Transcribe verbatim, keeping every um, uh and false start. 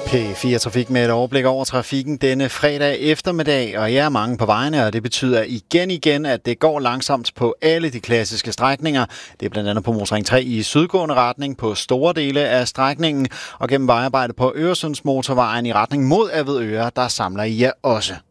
P fire Trafik med et overblik over trafikken denne fredag eftermiddag, og jeg er mange på vejene, og det betyder igen igen, at det går langsomt på alle de klassiske strækninger. Det er blandt andet på Motorring tre i sydgående retning på store dele af strækningen, og gennem vejarbejde på Øresundsmotorvejen i retning mod Avedøre, der samler I jer også.